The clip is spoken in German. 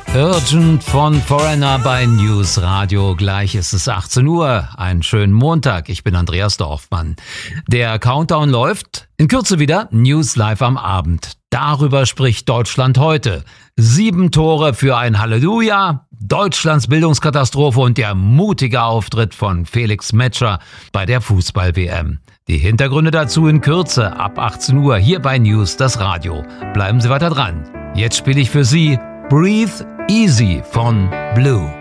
Urgent von Foreigner bei News Radio. Gleich ist es 18 Uhr. Einen schönen Montag. Ich bin Andreas Dorfmann. Der Countdown läuft. In Kürze wieder News live am Abend. Darüber spricht Deutschland heute. 7 Tore für ein Halleluja, Deutschlands Bildungskatastrophe und der mutige Auftritt von Felix Metscher bei der Fußball-WM. Die Hintergründe dazu in Kürze ab 18 Uhr hier bei News, das Radio. Bleiben Sie weiter dran. Jetzt spiele ich für Sie Breathe Easy von Blue.